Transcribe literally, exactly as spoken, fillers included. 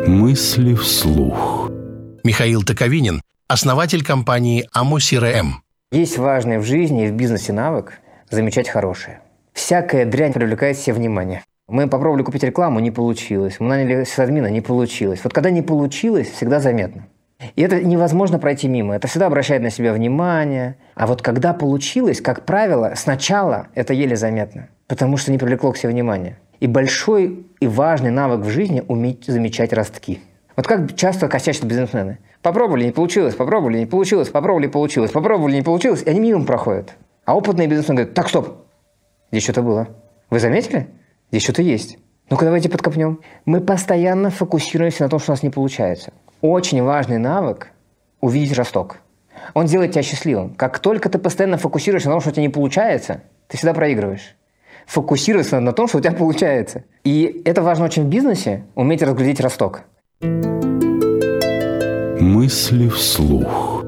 Мысли вслух. Михаил Токовинин, основатель компании АМО-СИРЭМ. Есть важный в жизни и в бизнесе навык замечать хорошее. Всякая дрянь привлекает себе внимание. Мы попробовали купить рекламу, не получилось. Мы наняли сисадмина, не получилось. Вот когда не получилось, всегда заметно. И это невозможно пройти мимо. Это всегда обращает на себя внимание. А вот когда получилось, как правило, сначала это еле заметно. Потому что не привлекло к себе внимания. И большой и важный навык в жизни – уметь замечать ростки. Вот как часто косячат бизнесмены. Попробовали, не получилось, попробовали, не получилось, попробовали, получилось, попробовали, не получилось, и они мимо проходят. А опытные бизнесмены говорят: так, стоп, здесь что-то было. Вы заметили? Здесь что-то есть. Ну-ка давайте подкопнем. Мы постоянно фокусируемся на том, что у нас не получается. Очень важный навык – увидеть росток. Он делает тебя счастливым. Как только ты постоянно фокусируешься на том, что у тебя не получается, ты всегда проигрываешь. Фокусироваться на том, что у тебя получается. И это важно очень в бизнесе – уметь разглядеть росток. Мысли вслух.